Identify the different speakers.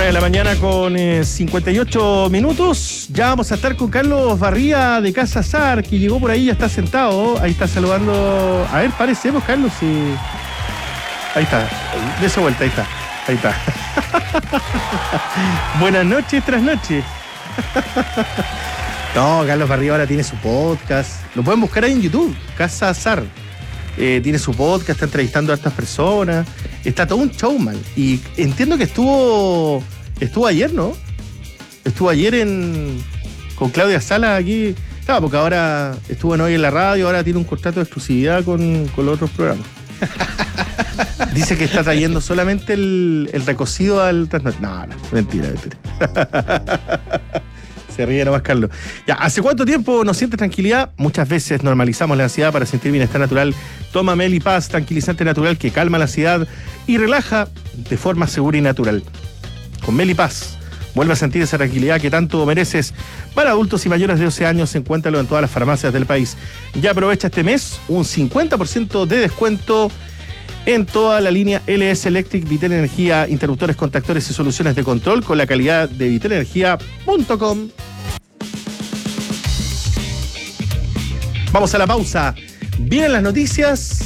Speaker 1: 1 de la mañana con 58 minutos. Ya vamos a estar con Carlos Barría de Casa Sar, que llegó por ahí, ya está sentado. Ahí está saludando. A ver, parecemos, Carlos. Sí. Ahí está. De esa vuelta, ahí está. Ahí está. Buenas noches tras noches. No, Carlos Barría ahora tiene su podcast. Lo pueden buscar ahí en YouTube, Casa Sar. Tiene su podcast, está entrevistando a estas personas. Está todo un showman. Y entiendo que estuvo ayer, ¿no? Estuvo ayer con Claudia Sala aquí. Claro, porque ahora estuvo hoy en la radio, ahora tiene un contrato de exclusividad con los otros programas. Dice que está trayendo solamente el recocido al trasnoche. No, mentira. Se ríe nomás, Carlos. Ya, ¿hace cuánto tiempo no sientes tranquilidad? Muchas veces normalizamos la ansiedad para sentir bienestar natural. Toma Melipaz, tranquilizante natural que calma la ansiedad y relaja de forma segura y natural. Con Melipaz, vuelve a sentir esa tranquilidad que tanto mereces. Para adultos y mayores de 12 años, encuéntralo en todas las farmacias del país. Ya aprovecha este mes un 50% de descuento en toda la línea LS Electric, Vitel Energía, interruptores, contactores y soluciones de control con la calidad de vitelenergia.com. Vamos a la pausa. Vienen las noticias